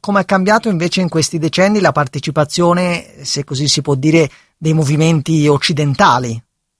come è cambiato invece in questi decenni la partecipazione, se così si può dire, dei movimenti occidentali?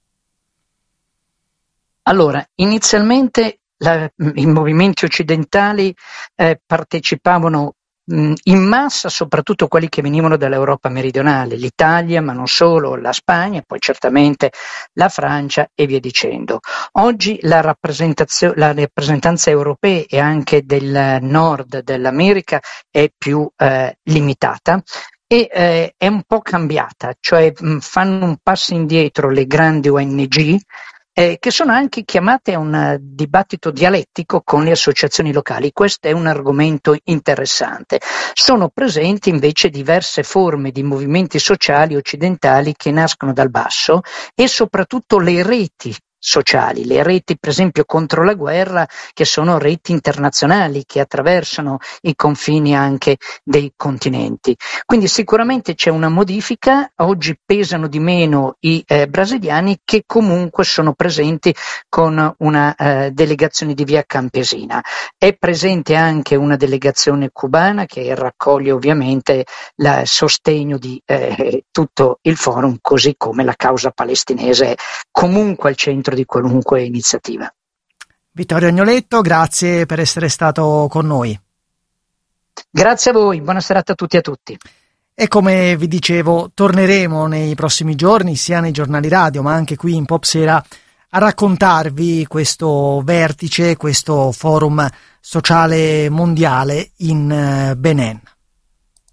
Allora, inizialmente i movimenti occidentali partecipavano in massa, soprattutto quelli che venivano dall'Europa meridionale, l'Italia, ma non solo, la Spagna, poi certamente la Francia e via dicendo. Oggi la rappresentanza europea e anche del nord dell'America è più limitata. E è un po' cambiata, cioè fanno un passo indietro le grandi ONG, che sono anche chiamate a un dibattito dialettico con le associazioni locali. Questo è un argomento interessante. Sono presenti invece diverse forme di movimenti sociali occidentali che nascono dal basso e soprattutto le reti sociali, le reti per esempio contro la guerra, che sono reti internazionali che attraversano i confini anche dei continenti. Quindi sicuramente c'è una modifica, oggi pesano di meno i brasiliani, che comunque sono presenti con una delegazione di via Campesina. È presente anche una delegazione cubana che raccoglie ovviamente il sostegno di tutto il forum, così come la causa palestinese è comunque al centro di qualunque iniziativa. Vittorio Agnoletto, grazie per essere stato con noi. Grazie a voi, buona serata a tutti e a tutti. E come vi dicevo, torneremo nei prossimi giorni, sia nei giornali radio ma anche qui in Popsera, a raccontarvi questo vertice, questo forum sociale mondiale in Benin.